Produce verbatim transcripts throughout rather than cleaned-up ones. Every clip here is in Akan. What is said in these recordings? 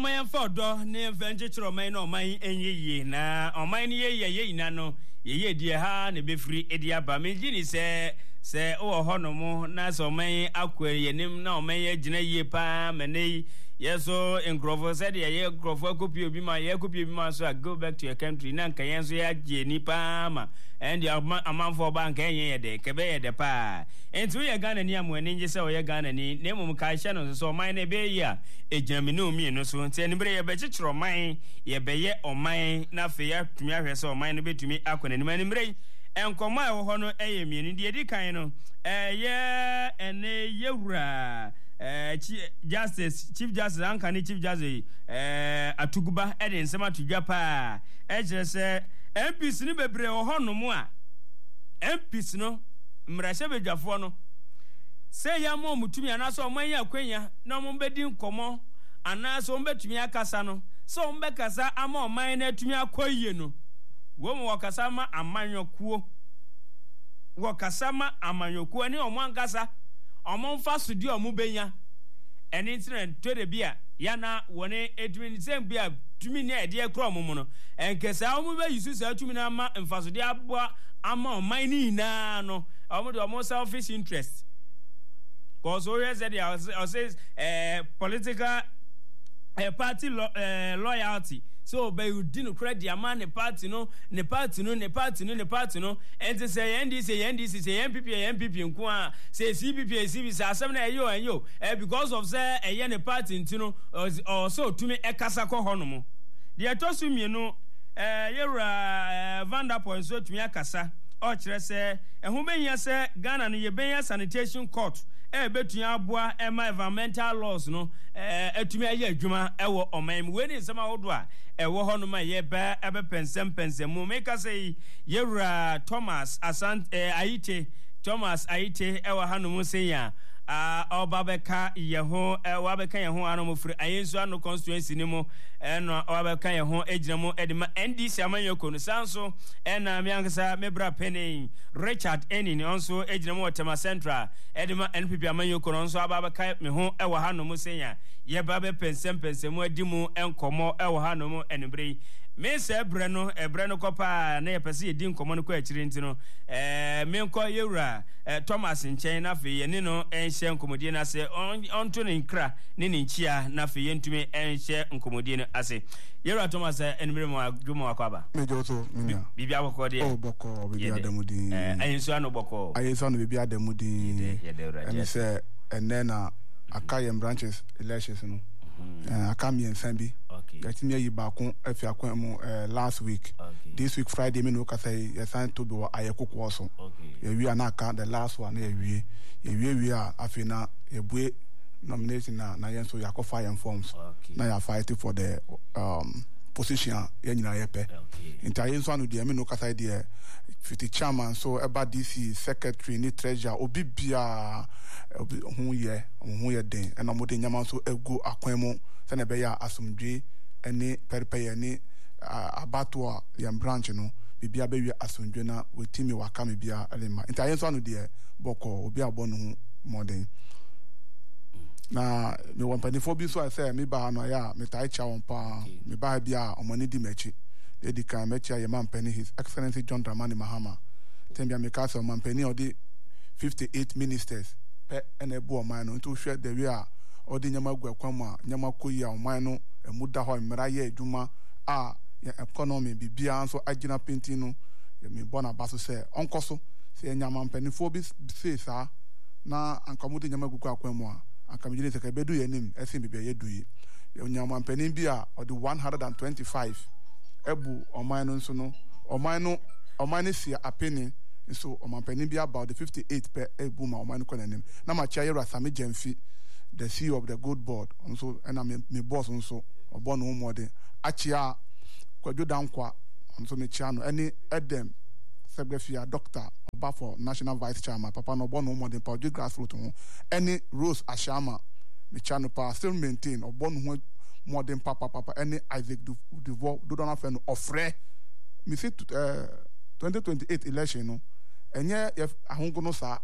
Omayan Fodo, near Venture Omain or mine and ye na, or mine ye ye nano, ye dear ha, ne be free Ediaba. Mijini say, say, oh, honomo, nas or may acquire ye name no may jina ye pa, mene. Yes, so in Grover said, yeah, Grover could be my year could be my so I go back to your country, Nanka Yansia, Jenny Palma, and the amount for bank and de Cabe de Pa. And three a gun and yam when ninja saw your gun and name of Kaishan, so mine a bay ya, a Germino me no soon, send me a better or mine, ye bay or mine, not fair to me, so mine a bit to me, Aquan and Manimbre, and come my honor a mean, the Edicano, a yeah, and a yura. Uh, Justice, Chief Justice, Ankani Chief Justice, uh, Atuguba, Edin, Sama to Japa, Edges, M P S Nibebre or Honomoa, M P S no, Mrashabe Jafono. Say ya mom to me, and I saw my Quenya, no more bedding common, and I saw bet to me a Casano, so Mbekasa, I'm more minor to me a Quayeno. Woman Wakasama, and Manyo Kuo Wakasama, and Manyo Kuani on one Gasa. Among fast to do a mubenya, and incident to the beer, Yana, one eighteen same beer, to me near dear Cromono, and Kasa move you see to me and fast the abwa, among mine no, almost a more selfish interest. Because always said, I says, uh, political uh, party lo- uh, loyalty. So, by you didn't credit the man, the party, no, the party, no, the party, no, the party, no, and to say, and this, and this is a M P P, M P P, and Kwa, say C P P, C P P, some of you and you, because of say a young party, you know, or so to me a Casako Honomo. The Atosum, you know, uh, you're a Vanderpoint, so to me a Casa, or say, and who may you say, Ghana and Yabaya sanitation court. Eh, between Abua and my environmental laws, no, eh, to me a year, Juma, ewo, or my wedding, some outdoor, a war on my year, bear, ever pensem, pensem, mo make us say, Yera Thomas, Asant, eh, Aite, Thomas, Aite, ewa Hanumusea, ah, or Babeka, Yaho, eh, Wabeka, Yaho, animal free, I ain't so no constituency anymore, and Wabeka, Yaho, Ejamo, Edma, and this Amayoko, Sanso, and Amiangasa, Mebra Penny, Richard Ennin, also Ejamo, Tema Central, Edma, and Pipi Amayoko, also Babaka, Meho, Ewa Hanumusea, Yababe, Pensem, Pensem, Dimu, and Como, Ewa Hanumo, and Bray. Miss Breno, a Breno Copa, near Pasi, Dim Common Quatrintino, eh, Milko Yura, Thomas in China, Fi, Nino, and Shem Comodina say, on on tuning cra, Nini Chia, Nafi, and to me, and share on Comodina. I say, Yura Thomas and Mimo Gumo Aquaba. Major, Bibia Cody, oh, Boko, Bibia de Mudi, and so no Boko. I saw Bibia de Mudi, and say, and then a Akayam branches, elections. I come here in Sambi. Okay. That me you back on if you are last week. Okay. This week Friday, me no say assigned to be I cook also. Okay. We are not the last one. We we we are afina a boy nomination na na yen so you fire and forms. Now you are fighting for the um position yen na yepe. Inter so no dey me no kasa dey fifty chairman so about D C secretary ni treasurer obi bia hu ye hu ye den and no dey nyama so ego akwanmu se na be ya asumdwe ene perpeye ni abatwa yam branch no bibia be wi asumdwe na wetimi waka me bia elema inter so no dey boko obi abo no hu modern na me won panifo bi so I say me ba no ya me tai cha won pa me ba bia omani di mechi de di kan mechi ya man pani His Excellency John Dramani Mahama tembia me ka so man pani odi fifty-eight ministers pe ene bu o man no nto hwe de wi a odi nyama gu akwamu a nyama koyi a o man no emu da ho mmara ye adwuma a ya economy bibia so agina penti no ya me bona baso se onkoso se nyama panifo bi se sa na ankamudi nyama gu akwamu a akamijini se bedu yenim esin bibia yeduyi nyama panin bia o the one hundred twenty-five ebu oman no nso no oman no oman si apeni so oman panin bia about the fifty-eight per ebu ma oman ko nanim na ma chia yera Sami Jemfi the C E O of the Good Board nso na me, me boss nso obo no mo de achia Kwadwo Dankwa nso me chia no any edem Sebefia doctor oba for national vice chairman papa no bono mo de pa the grassroots ho any Rose Ashama me channel pa still maintain obono ho modern papa papa any Isaac Duvo do don afen ofre me say uh, twenty twenty-eight election no enye ahongo no sa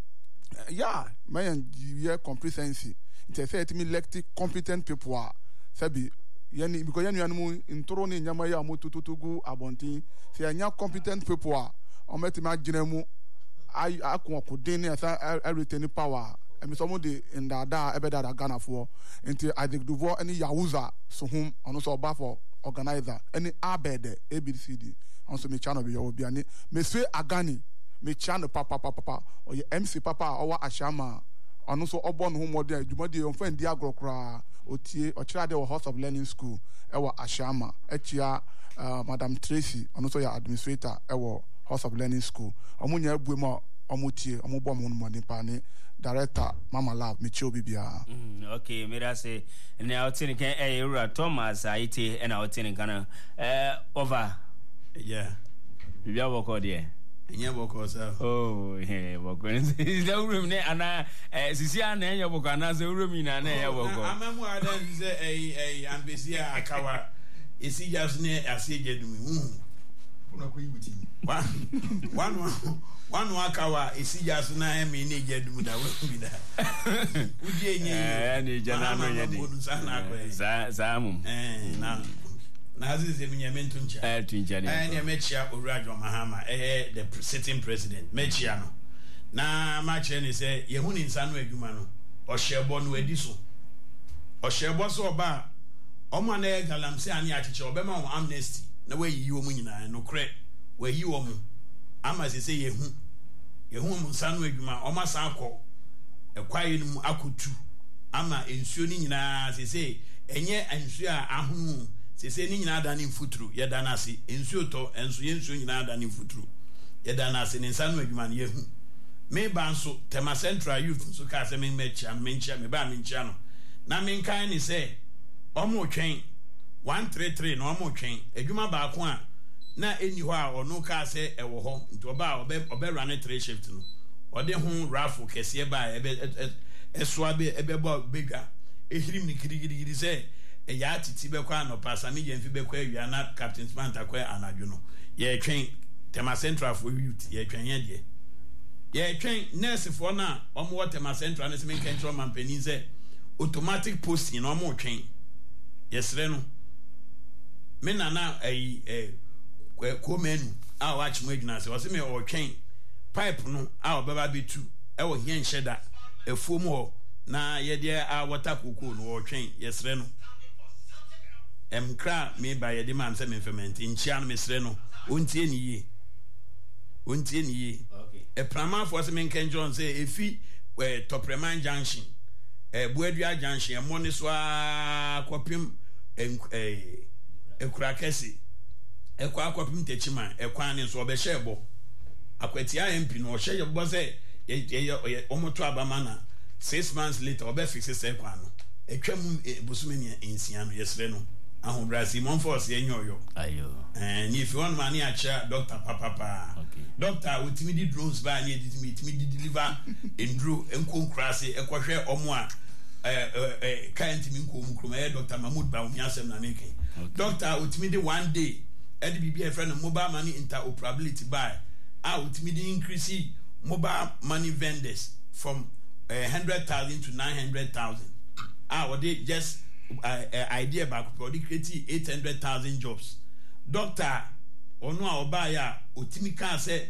yeah my year competency it say it me elect competent people are Sebi yani because yani anu intro ni nyama ya motututugu abontin se anya competent people a ometima ginemu ai akon kodin ni asa retain power emi so mo de ndada ebeda da Ghana for nti Isaac Duvo any Yahuza so hum ono so ba for organizer any abede A B C D onso me channel be yo biane me swe agani me channel papa papa papa oye M C papa owa ashama ono so obo no ho modern adwumade on fan di agrokra otie ochira de House of Learning School ewa ashama echia uh, Madam Tracy ono so ya administrator ewa House of Learning School omunya ebuema omutie omubọ mo no nipa ne director Mama Love Michio Bibia. Mm, okay, mira say na outin kan eh Ura Thomas Aite and outin kan eh over. Yeah. Bibia woko there. Nya woko sir. Oh, eh woko. Is the room ne ana eh sisi ana nya woko ana se room na na ya woko. Amamu adan say eh eh ambesia akawa esi just ne aseje dumi. Hu. Una ko yibuti. Wa. One one wakawa esi just na emi ne jedum da we bi da. Udi enyi. Eh ni jana no yedi. Za za mum. Eh na na azize minyamento ncha. Eh twincha ne. Eh ne mechia Owurajo Mahama eh the sitting president mechia no. Na ma che ne say ye hu ni nsa no adwuma no. Ohyebo no adi so. Ohyebo so oba omo na galamse ani achiche obema on amnesty na we yi omu nyina no kre we yi omu ama se se ye hu ye hu mu nsa no adwuma o ma san akọ ekwaye no akotu ama ensuo ni nyina se se enye ensuo a ahunu se se ni nyina da ni mfuturu ye da na se ensuo to ensuo ye ensuo nyina da ni mfuturu ye da na se ni nsa no adwuma ye hu me ba nso Tema Central Youth so ka se me mecha mencha me ba mencha no na me nkan ni se omo twen one three three no omo twen adwuma ba ko a na eni ho a ono ka se ewo ho nti oba obe obe run three shift no ode ho raffle kese ba ebe eso abe ebe ba begwa ehirim ni kirigirigiri se e ya titi be kwa no pasa mi je mfi be kwa awia na Captain Smart akwa anadwo no ye twen Tema Central for youth ye twen ye de ye twen nurse for na omo Tema Central na se men control man penin se automatic posting no omo twen yesre no me na na ai eh ko menu a watch mo adwuna se wose me o twen pipe no a obeba betu e wo hie nheda efuom ho na ye de a water koko no o twen yesre no emkra me ba ye de man se me ferment nchia no mesre no ontie ni yi ontie ni yi okay e prama for se me nken John say efi eh Topreman junction eh Buadua junction e mo ne so a kopim eh ekura kesi ekwa akwapim techima ekwa ne so obehye ebo akwati M P no ohye yebo se ye omoto abama na six months later obe fix se ekwa no etwam bosumeni ensia no yesre no aho Brazil mon force ye nyoyo ayo eh ni if you want money acha doctor papa pa okay doctor utimi di drones ba ni editimi timi di deliver endro enkonkura se ekohwe omo a eh eh kanti mi nkom krom eh Doctor Mahmoud ba omi asem na make doctor utimi di one day e di bibi e friend mobile money interoperability by a utimi di increase mobile money vendors from uh, one hundred thousand to nine hundred thousand ah or they just uh, uh, idea back for the create eight hundred thousand jobs doctor onu a oba ya utimi kan say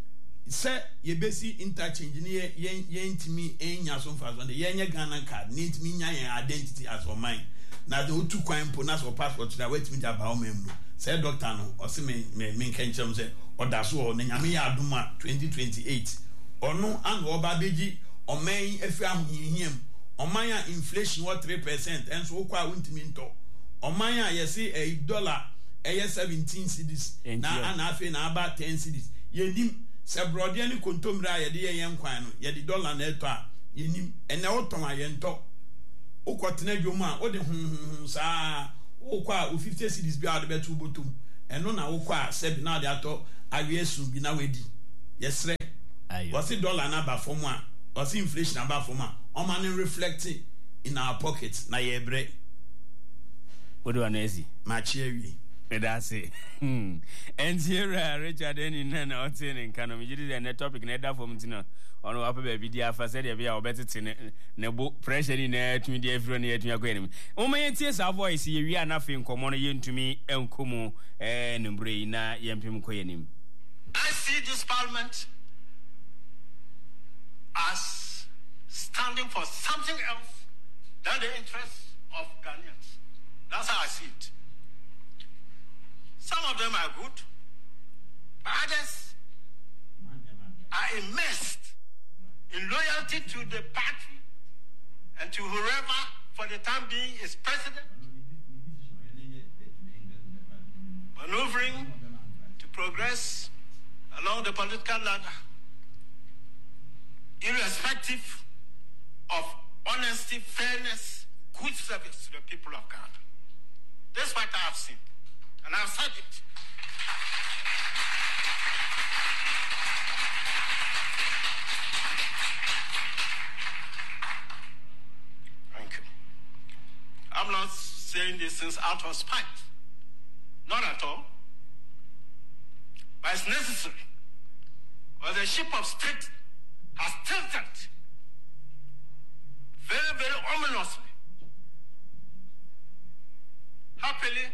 say ye besi interchange ni ye ye ntimi enya so fa so de ye nya Ghana card ni ntimi nya yen identity as for mine na the otu kwan po na so passport na wetimi ja ba o mem no say doctor no o se me me me kan chem say oda so o na nyame ya aduma twenty twenty-eight onu and oba beji o man efi ahihiem o man ya inflation what three percent and so kwa untimi nto o man ya ye say a dollar e seventeen cedis na na afi na aba ten cedis ye nim se brode ni kontomra ye de ye nkwan no ye de dollar na eto a ye nim ene oton a ye nto ukotena dwom a wo de hunhun saa ukwa o fifty cedis bi a de betu botum eno na ukwa sebi na de ato awiesu bi na wedi yesre ayo wasi dollar na ba form a wasi inflation na ba form a o man reflecting in our pockets na ye bre odo anezi ma chi awie That's it. And here, Richard, any none out in and kind of a topic, and for Mutino. On our baby, dear, for said, we are better to nebo pressure in air to me, everyone here to your granny. Oh, my tears, our voice here, we are nothing common to me, and Kumu and Braina, Yampim Quenim. I see this parliament as standing for something else than the interests of Ghanaians. That's how I see it. Some of them are good, but others are immersed in loyalty to the party and to whoever for the time being is president, maneuvering to progress along the political ladder, irrespective of honesty, fairness, good service to the people of Ghana. That's what I have seen, and I've said it. I'm not saying these things out of spite. Not at all. But it's necessary. Because the ship of state has tilted very, very ominously. Happily,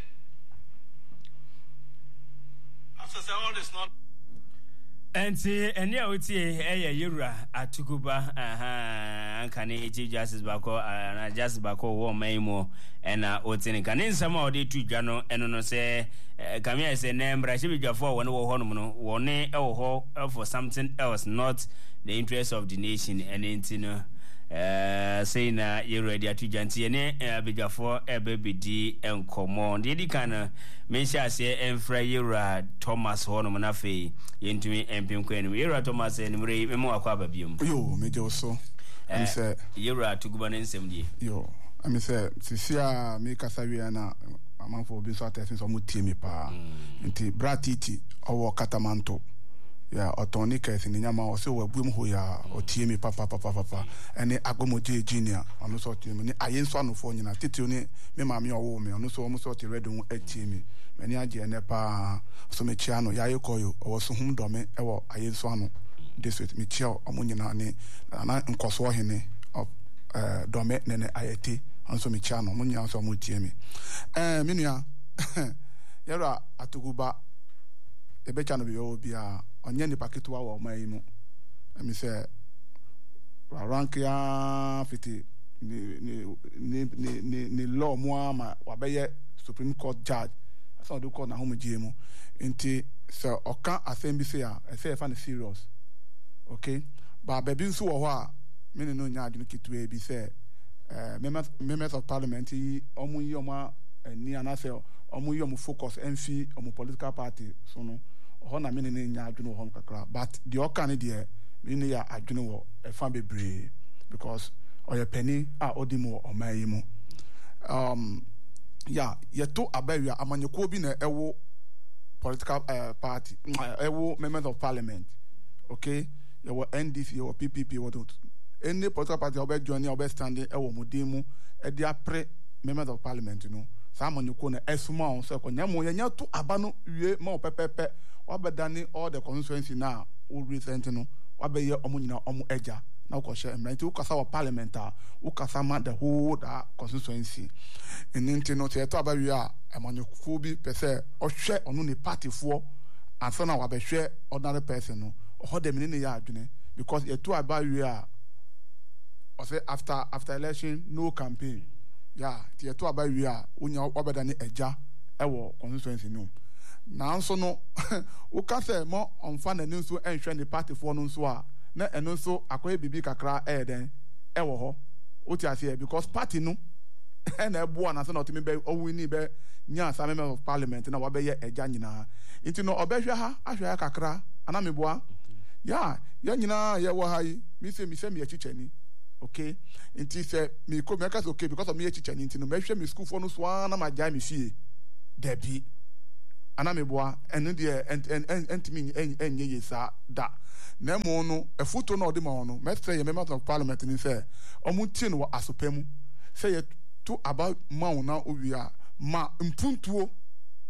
as I say, all is not. And see, and yeah, we see a Yura at Tukuba, and can Chief Justice Bako, and Justice Bako, war Maymo, and Otin. Can in some of the two Jano, and no say, come here, say, name, but I should be for one or one, one or for something else, not the interest of the nation, and in Uh, say na you ready to janti ene abija for a baby d and common the kind of mention say enfra yura Thomas hono na fe yentumi empim kwenu yura Thomas en mre memo akwa babium yo meje so I say yura tuguba nsem die yo I mean say sisia me kasa wi na amanfo obi so atese so mutie me pa nti bratiti owo katamanto ya otonika esi ni nyama ose wabuem ho ya otie me papa papa papa ene agomoje junior ono so tie me ni ayenso anofo nyina tete oni me ma me owo me ono so omo so tie redo hu atie me mani age ene pa so me chia no ya yekoyo owo so hum dome ewo ayenso ano this with me chia omo nyina ni na nkoso hene of eh dome ne ne ayete onso me chia no omo nyina so omo tie me eh me nua yara atuguba ebe cha no bi obi a onye ni paketu wa wa mai mu emi se rank ya fiti ni ni ni ni ni law mu ama wa beye Supreme Court judge so do call na home G M nti so oka asem bi se a e se fa na serious okay ba baby nso wo ho a me ne no nya adwene kitu e bi se eh members members of parliament yi omu yi omu ani anase omu yi omu focus enfi omu political party so no hona me ne nya adwene ho kakra but the okane de me ne ya adwene wo e fa bebre because oye penny a odimu o mai mu um yeah yeto abawia amanyeko bi na ewo political uh, party ewo members of parliament okay ewo N D C ewo P P P ewo don't any political party obe join obe standing ewo modimu e dia pre members of parliament you know sa amanyeko na esuma on so ko nyamo yenya to abano wie ma opepepe wabedani all the constituency now all recent no wabeye omo nyina omo eja na ukoshe emranti ukasa wa parliament a ukasa ma the whole that constituency eninti no te to abawi a amanyekuo bi pese ohwe onu ne party fo ansa na wabehwe ordinary person no oho de mini ne ya adwene because ye to abawi a o say after after election no campaign yeah te to abawi a unya wabedani eja ewo constituency no na nso no ukase mo onfa na nso enhwe ne party fo no nso a na eno nso akoye bibi kakra e den e wo ho oti ase because party no na ebo na so na otimi be owini be nya sa member of parliament na wa be ye eja nyina nti no obehwe ha ahwe ya kakra ana meboa ya ya nyina ye wo ha yi mi se mi se mi echichani okay nti se mi ko me kase okay because of me echichani nti no mehwe mi school fo no so na ma jai mi fie debi anameboa enu de entimi enye yesa da na mo no efuto na ode ma no mestre ye members of parliament ni say omutie no asopemu say ye to about mauna owia ma mpuntuo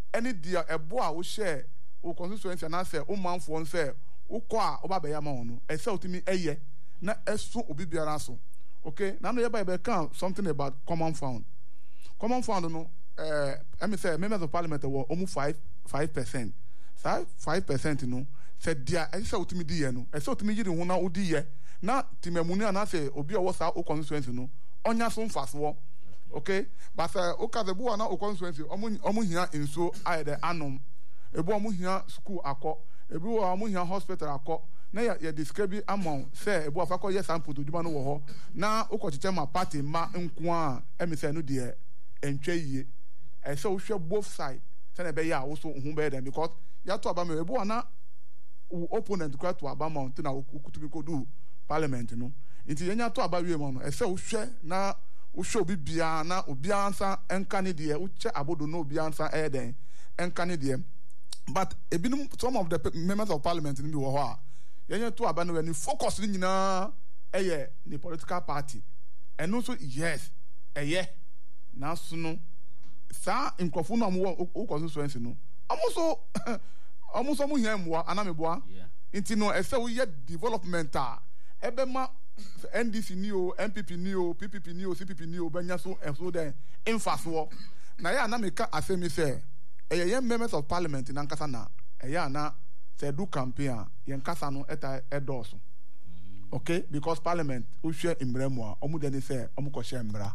any dear a boy will share o constituency and answer o man for unfair o kwa oba be yama ono e se otimi eye na eso obi biara so okay na no yeba be kan something about common fund common fund no eh let me say members of parliament were almost five percent five percent no se dia e se otimi di ye no e se otimi yiri ho na odi ye na timamuni ana se obi o sa o constituency no onya so mfaso okay but uh, okazebu na o constituency omu omu hia enso ayede anom ebu omu hia school akọ ebu omu hia hospital akọ na ya, ya describe amount say ebu afakọ yes sample dojuma no wo ho na okochiche ma party ma nko a emise no de entwe yie e say wo hwe both side say na be ya wo so hu be dem because ya to abama ebu na opponent kwa to abama until na okutubi kodu parliament no nti yenya to abawie mo no e say wo hwe na wo show bi bia na obi ansa enka ne de wo che abodo no obi ansa e den enka ne de but ebinum some of the members of parliament ni bi wo ho a yenya to aba no ni focus ni nyina eye ni political party and also yes eye na so no sa nkofo no amwo o constituency no amoso amoso mo hia mwa anameboa nti no e se wo ye development a ebe ma N D C ni o N P P ni o P P P ni o C P P ni o benya so enso den infaso na ya na meka asemi se eye members of parliament na nkasa na eye na se do campaign yen kasa no eta edoso okay because parliament o hwe imremu a omu de say omu ko hwe imra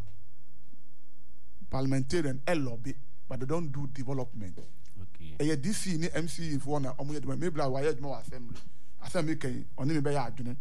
parliamentarian e lobby but they don't do development okay eye D C ni M C for na omu ye de me bla wa ye djuma wa assembly assembly kan oni me be ya adwene.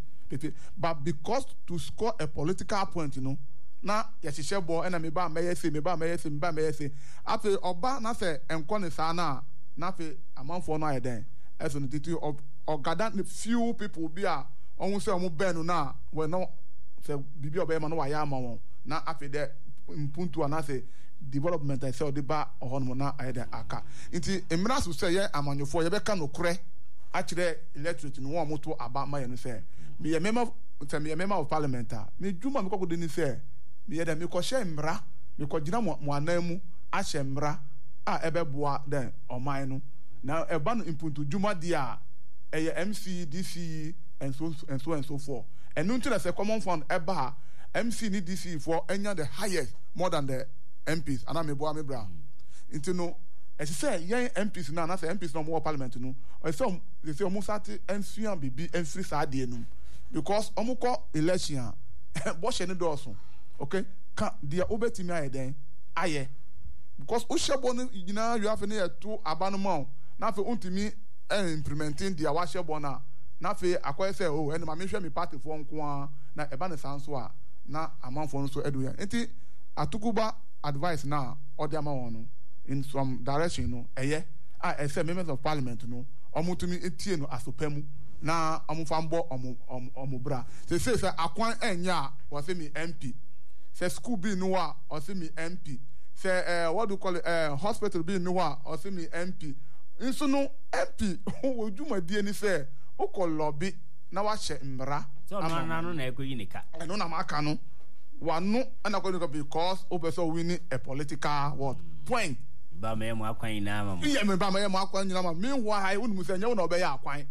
But because to score a political point, you know, na yeshishe bo ena me ba meye se me ba meye se me ba meye se afi oba na se enko ne sa na na afi amanfo no ayeden eso no titi o gada few people bi a ohun se omo benu na we no se bibi oba ma no wa ya ama won na afi de mpuntu ana se development I say de ba ohon mo na ayeden aka nti emra so se ye amanyofo ye be ka no kure akire electorate no won moto aba ma ye no se me ye member se me member of parliament a me djuma me kokode ni se me ye da me ko hye mra me ko gina mo anamu a hye mra a ebe boa den oman no na eba no impuntu djuma dia eye M C D C and so and so and so forth and no tell say common fund eba M C ni D C for enya the highest more than the M Ps ana me boa me bra into no as you say yen M Ps na na say M Ps no more parliament no or some they say almost at ensuan bibi enfri sa de enum because omuko election bo she ne do so okay ka dia obetimi ayeden aye because o shebo no nyina you have ne to abanoma na fe untimi implementing dia wa shebo na na fe akoy say oh ene ma me hwe me party for nko na eba ne sanso a na amanfo no so edu ya enti atukuba advice na odi amawo no in some direction no eye ah I say members of parliament no omutumi etie no asopemu na omufambo omu omubra se se se akwan enya wo se mi M P se school bi no a o se mi M P se eh what do you call it eh hospital bi no a o se mi M P nso no M P wo dwumadie ni se o ko lobby na wa hye mbra so no na no na ekoyi nika e no na maka no wanu ana ko nika because o person win a political what point ba me mu akwan na ma mo yeah me ba me mu akwan nyina ma meanwhile wonu se nya na obe ya akwan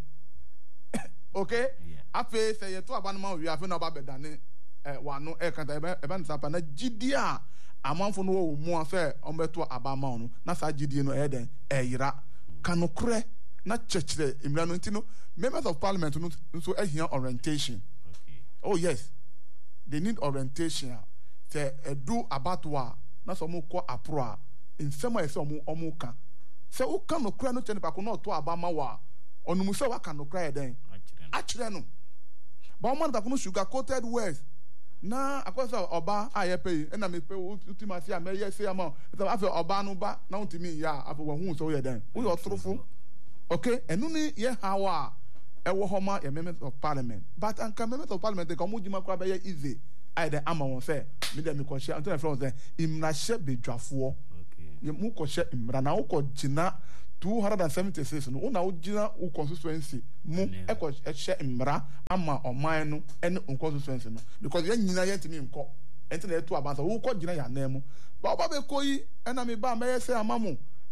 okay afi say to aba no ma wi afi na oba bedane eh wanu e kan ta e ba nsapa na gidi a amanfo no wo mu afa o beto aba ma no na sa gidi no e den e yira kanokre na chechire imra no ntino members of parliament no so ehia orientation okay oh yes they need orientation say edu abatwa na so mo ko apro in some way so mo omuka se o kan okra no tene pa ko no to abama wa onum se wa kan okra eden akire no ba o man ta ko no sugar coated words na akosa oba ayepe e na me pe utima si am ye se am so afi oba no ba na untimi ya afi wa hu so ye den wo yo trofo okay enu ni ye hawa e wo homa ye members of parliament but an members of parliament they come jima kwa be ye easy ai de ama won se me de me ko share until friends say imra she bedwafo ye mu ko she imra na wo ko gina two hundred seventy-six no una wo gina wo constituency mu e ko she imra ama oman no ene constituency no because ye nyina ye ntimi nko enti na etu abansa wo ko gina ya na mu ba ba be koyi ena me ba me ye se amamu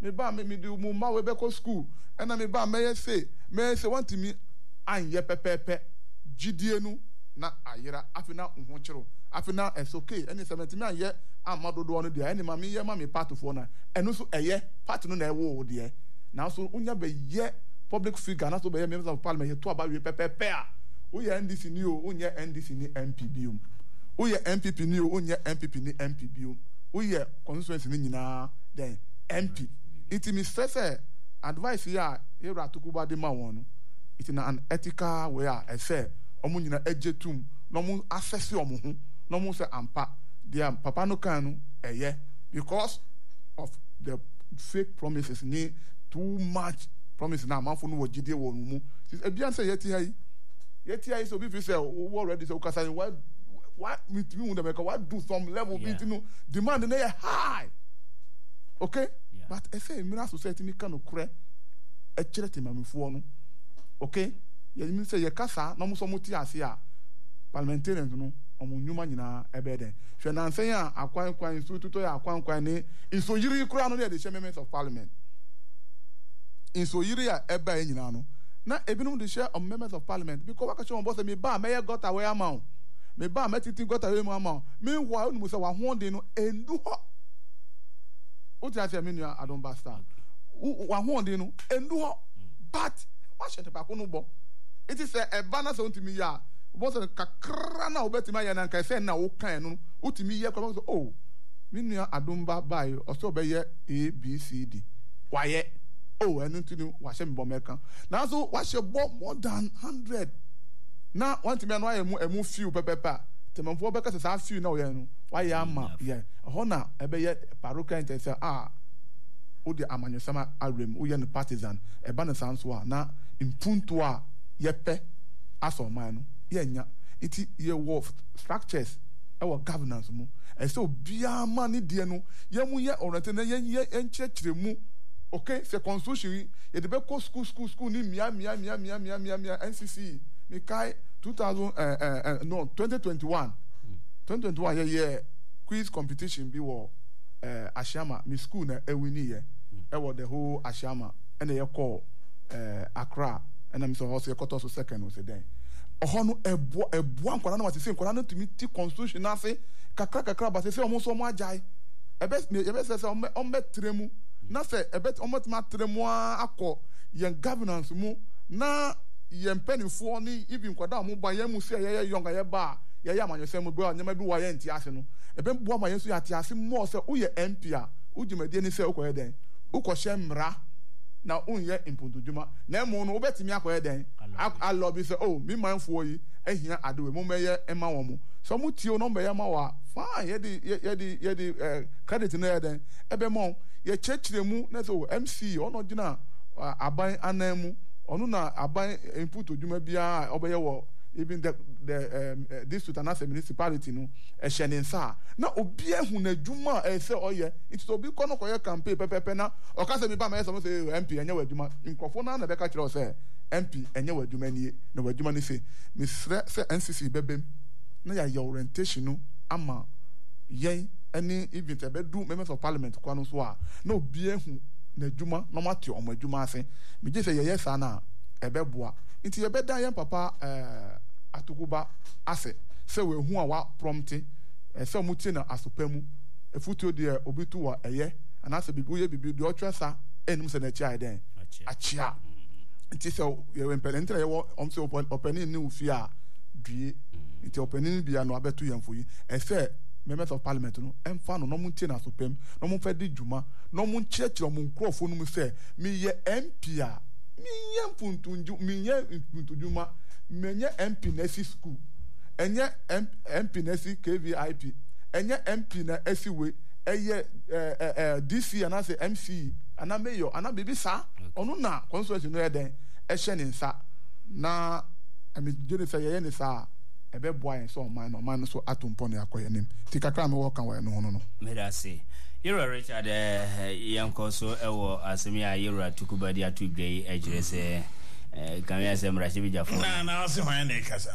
me ba me me do mu ma we be ko school ena me ba me say me say want me anye pepepe gidie nu na ayera afina ho kiro afina it's okay any seventy me anye amadodo no dia any ma me ye ma me part of na eno so eye part no na ewo de na so unya be ye public figure na so be ye members of parliament ye to aba we pepepe a wo ye N D C ni o unya N D C ni M P B um wo ye N P P ni o unya N P P ni M P B um wo ye constituency ni nyina then M P it me say advice ya Yewura Atukuba de ma won no it na an ethical way a say omo nyina ejetum no mo assess omo ho no mo say ampa dia papa no kan no eye because of the fake promises ni too much promise na manfo no wogide wo mu ebian say yeti hai yeti hai so be say we already say ukasa what what me me wonder make what do some level yeah. Bit no demand na high okay yeah. But I say me na society me kan okure e kire temamfo no okay ye me say ye kasa na mo so moti ase a parliamentarians no omo nyuma nyina ebe den hwe na nsen a akwan kwan so tuto ya akwan kwan ni iso yiri kura no de the members of parliament iso yiri a ebe nyina no na ebinum de share on members of parliament because waka che on boss me ba me got away amount me ba me titi got away amount me wa unu say wa ho de no endu ho o ti ase me nua adon basta wa ho de no endu ho but wa shete ba ko no bo it is a banner so ntimi ya boss kakra na obetima ya na nka se na wo kan no utimi ye kwa so oh me nua adon ba bai o so be ye A B C D wa ye oh enu tinu wa she mbo meka na so wa she bo more than one hundred na want me no ayemu emu few pepepa temamfo beka sa few na o ye no wa ye ama ye ho na ebe ye paroka intercessor ah o de amanyosama arem o ye no partisan e ba na sanso a na impunto a ye pe aso man no ye nya iti ye wo structures e wo governance mu e so bia ma ni de no ye mu ye oriented na ye ye enchechire mu okay c'est constitution ye de be ko school school school ni mia mia mia mia mia mia mia N C C mi kai two thousand uh, uh, uh, no twenty twenty-one mm. twenty twenty-one ye ye quiz competition bi wo uh, Ashama mi school na e wini ye mm. e wo the whole Ashama and ye call uh, Accra and am so also ye cut also second was then oho no ebo ebo ankwara na wase nkwara no tumi ti constitution na se kakra kakra ba se se omo so mo ajai ebe ebe se se o metremu na se ebe o metma tremu akọ yen governance mu na yen penifo ni even kwada mo ba yen mu se ye ye yonga ye ba ye ye amanyo se mu bo nyama bi wa ye nti ase no ebe bo amanyo so ya ti ase mo se o ye M P a o jumadi ni se o ko ye den o ko hye mra na unye impuntujuma na emu no obetimi akoye den alobi say oh mi manfo yi ehia adewe mo meye ema wo mo so mo tio no mbe ya ma wa fine ye di ye di ye di credit na den ebe mo ye chechire mu na so M C ono gina aban anamu onu na aban imputujuma bia obeye wo even the the um, uh, district and as a municipality no e sheninsa na obi ehun na djuma e se oye it to be kono koye campaign pepepe na o ka se mi ba ma so say M P enye wadjuma nkofo na na be ka kire o say M P enye wadjuma ni na wadjuma ni se mi se N C C bebem na ya your orientation no ama yen any event e be do members of parliament kwa no so a na obi ehun na djuma na mate o ma djuma ase mi je say ye yes na e be boa nti ye be dan yen papa eh Atukuba ase se we hu a wa prompting e se mu tie na asopam efutuo de obitu wa eye anase bibi ye bibi de otwesa enum se na chia den achia nti se ye we mpele ntre ye wo om se openi ni ufi a due nti openi bia no abetu yemfo yi e se members of parliament no emfa no no mu tie na asopam no mu fa di djuma no mu nchechiro mu nkrofo no mu se mi ye M P a mi ye mpuntunju mi ye mpuntujuma menye M P na si school enye M P na si K V I P enye M P na esi we eye eh eh D C ana se M C ana mayor ana bibi sa onu na constituency no eden e hye ne nsa na ami jene say ye ne sa ebe boa yen so man no man so atompo na yakoye nim ti kakra me wo kan wa no no no me da se Yewura Richard eh yanko so ewo asemi a Yewura Atukuba di atugbe ejire se eh kan ya se mra se bi jafo na na o se hwan na ikasa